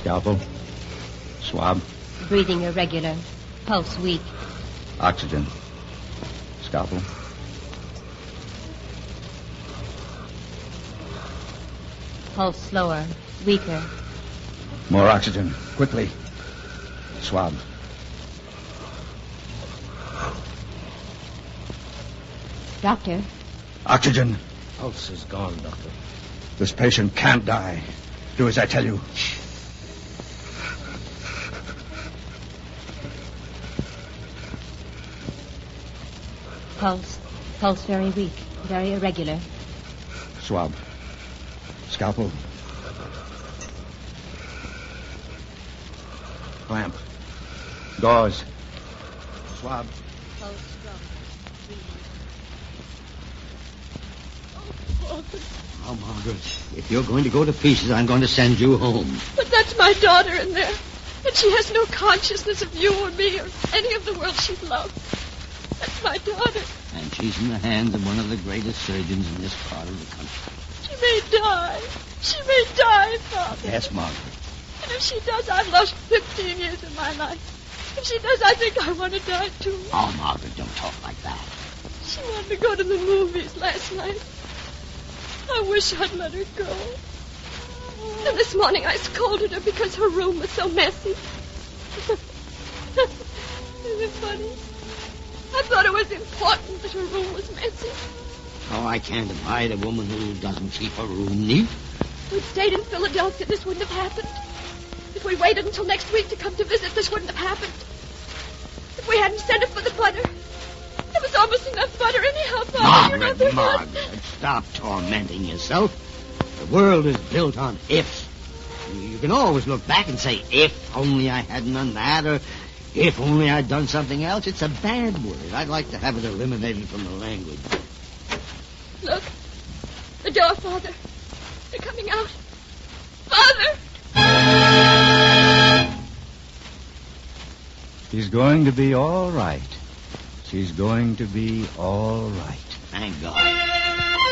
Scalpel. Swab. Breathing irregular. Pulse weak. Oxygen. Scalpel. Pulse slower. Weaker. More oxygen. Quickly. Swab. Doctor. Oxygen. Pulse is gone, Doctor. This patient can't die. Do as I tell you. Pulse very weak. Very irregular. Swab. Scalpel. Clamp. Gauze. Swab. Pulse strong. Oh, Margaret, if you're going to go to pieces, I'm going to send you home. But that's my daughter in there. And she has no consciousness of you or me or any of the world she loved. That's my daughter. And she's in the hands of one of the greatest surgeons in this part of the country. She may die. She may die, Father. Yes, Margaret. And if she does, I've lost 15 years of my life. If she does, I think I want to die, too. Oh, Margaret, don't talk like that. She wanted to go to the movies last night. I wish I'd let her go. And this morning I scolded her because her room was so messy. Isn't it funny? I thought it was important that her room was messy. Oh, I can't abide a woman who doesn't keep her room neat. If we'd stayed in Philadelphia, this wouldn't have happened. If we waited until next week to come to visit, this wouldn't have happened. If we hadn't sent her for the butter. There was almost enough butter anyhow, Father. Margaret, stop tormenting yourself. The world is built on ifs. You can always look back and say, if only I hadn't done that, or if only I'd done something else. It's a bad word. I'd like to have it eliminated from the language. Look. The door, Father. They're coming out. Father! She's going to be all right. She's going to be all right. Thank God.